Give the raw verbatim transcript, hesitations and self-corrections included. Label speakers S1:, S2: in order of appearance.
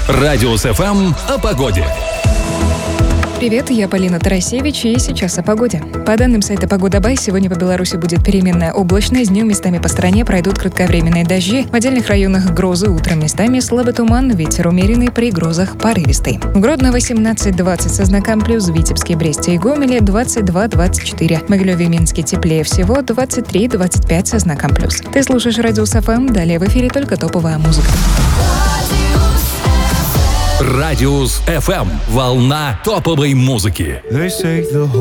S1: Радиус эф эм о погоде.
S2: Привет, я Полина Тарасевич, и сейчас о погоде. По данным сайта Погода Бай, сегодня по Беларуси будет переменная облачность, днем местами по стране пройдут кратковременные дожди, в отдельных районах грозы, утром местами слабый туман, ветер умеренный, при грозах порывистый. В Гродно восемнадцать двадцать со знаком плюс, в Витебске, Бресте и Гомеле двадцать два двадцать четыре, в Могилеве и Минске теплее всего двадцать три двадцать пять со знаком плюс. Ты слушаешь Радиус эф эм, далее в эфире только топовая музыка.
S1: Радиус эф эм. Волна топовой музыки.